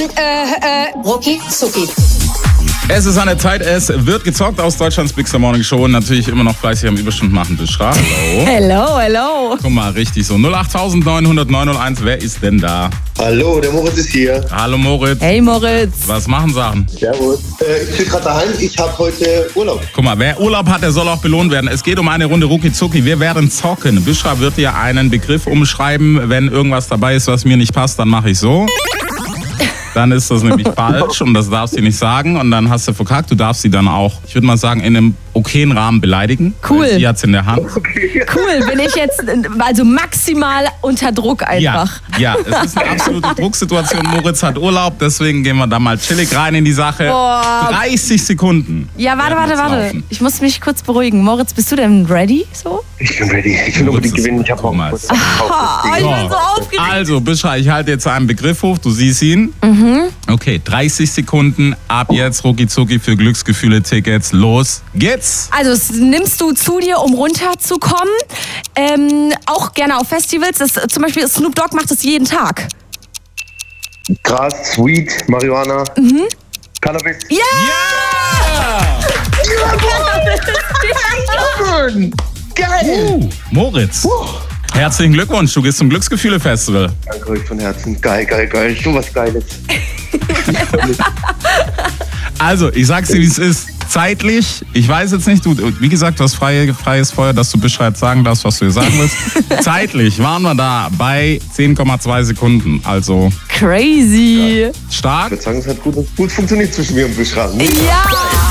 Rucki Zucki. Es ist an der Zeit, es wird gezockt aus Deutschlands Big Star Morning Show. Und natürlich immer noch fleißig am Überstunden machen. Bischra, hallo. Hello. Guck mal, richtig so. 08900 901, wer ist denn da? Hallo, der Moritz ist hier. Hallo Moritz. Hey Moritz. Was machen Sachen? Servus. Ich bin gerade daheim, ich habe heute Urlaub. Guck mal, wer Urlaub hat, der soll auch belohnt werden. Es geht um eine Runde Rucki Zucki. Wir werden zocken. Bischra wird dir einen Begriff umschreiben. Wenn irgendwas dabei ist, was mir nicht passt, dann mache ich so. Dann ist das nämlich falsch und das darfst du nicht sagen und dann hast du verkackt. Du darfst sie dann auch, ich würde mal sagen, in einem okayen Rahmen beleidigen. Cool. Sie hat's in der Hand. Cool, bin ich jetzt also maximal unter Druck einfach. Ja, es ist eine absolute Drucksituation. Moritz hat Urlaub, deswegen gehen wir da mal chillig rein in die Sache. Boah. 30 Sekunden. Ja, warte. Laufen. Ich muss mich kurz beruhigen. Moritz, bist du denn ready? So? Ich bin ready. Ich will unbedingt gewinnen. Ich habe auch Thomas. Ich bin so aufgeregt. Also, Bischra, ich halte jetzt einen Begriff hoch, du siehst ihn. Okay, 30 Sekunden, ab jetzt Rucki Zucki für Glücksgefühle-Tickets. Los geht's! Also, das nimmst du zu dir, um runterzukommen. Auch gerne auf Festivals. Zum Beispiel Snoop Dogg macht das jeden Tag. Gras, Weed, Marihuana, Cannabis. Ja! Geil! Moritz, herzlichen Glückwunsch, du gehst zum Glücksgefühle-Festival. Danke euch von Herzen. Geil. So was Geiles. Also, ich sag's dir, wie es ist. Zeitlich, ich weiß jetzt nicht, du, wie gesagt, du hast freies Feuer, dass du Bescheid sagen darfst, was du dir sagen willst. Zeitlich waren wir da bei 10,2 Sekunden, also Crazy. stark. Ich würde sagen, es hat gut funktioniert zwischen mir und Bischra. Ja!